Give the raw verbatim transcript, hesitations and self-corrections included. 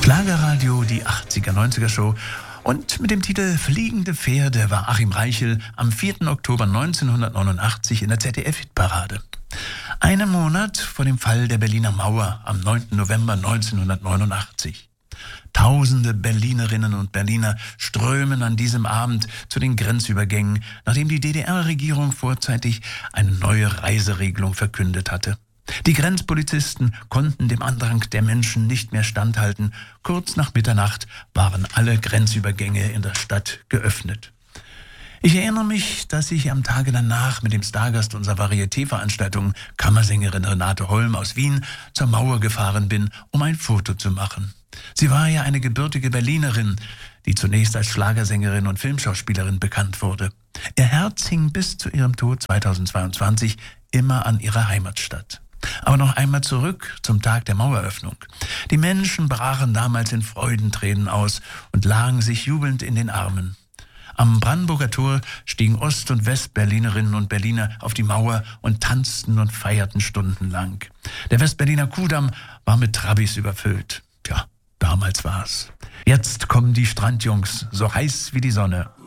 Schlagerradio, die achtziger, neunziger Show. Und mit dem Titel Fliegende Pferde war Achim Reichel am vierten Oktober neunzehnhundertneunundachtzig in der Z D F-Hitparade. Einen Monat vor dem Fall der Berliner Mauer am neunten November neunzehnhundertneunundachtzig. Tausende Berlinerinnen und Berliner strömen an diesem Abend zu den Grenzübergängen, nachdem die D D R-Regierung vorzeitig eine neue Reiseregelung verkündet hatte. Die Grenzpolizisten konnten dem Andrang der Menschen nicht mehr standhalten. Kurz nach Mitternacht waren alle Grenzübergänge in der Stadt geöffnet. Ich erinnere mich, dass ich am Tage danach mit dem Stargast unserer Varieté-Veranstaltung, Kammersängerin Renate Holm aus Wien, zur Mauer gefahren bin, um ein Foto zu machen. Sie war ja eine gebürtige Berlinerin, die zunächst als Schlagersängerin und Filmschauspielerin bekannt wurde. Ihr Herz hing bis zu ihrem Tod zweitausendzweiundzwanzig immer an ihrer Heimatstadt. Aber noch einmal zurück zum Tag der Maueröffnung. Die Menschen brachen damals in Freudentränen aus und lagen sich jubelnd in den Armen. Am Brandenburger Tor stiegen Ost- und Westberlinerinnen und Berliner auf die Mauer und tanzten und feierten stundenlang. Der Westberliner Kudamm war mit Trabis überfüllt. Tja, damals war's. Jetzt kommen die Strandjungs, so heiß wie die Sonne.